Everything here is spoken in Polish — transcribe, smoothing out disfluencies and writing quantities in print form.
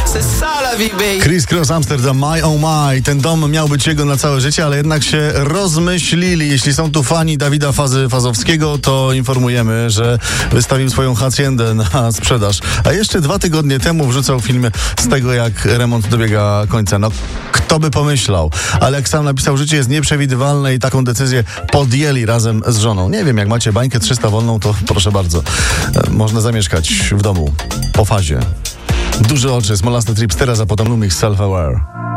Criss Cross Amsterdam, My Oh My. Ten dom miał być jego na całe życie, ale jednak się rozmyślili. Jeśli są tu fani Dawida Fazowskiego, to informujemy, że wystawił swoją haciendę na sprzedaż. A jeszcze 2 tygodnie temu wrzucał film z tego, jak remont dobiega końca. No, kto by pomyślał? Ale jak sam napisał, życie jest nieprzewidywalne i taką decyzję podjęli razem z żoną. Nie wiem, jak macie bańkę 300 wolną, to proszę bardzo. Można zamieszkać w domu po fazie. Duże oczy, Smolasty Tripstera, za potem Lumix Self-Aware.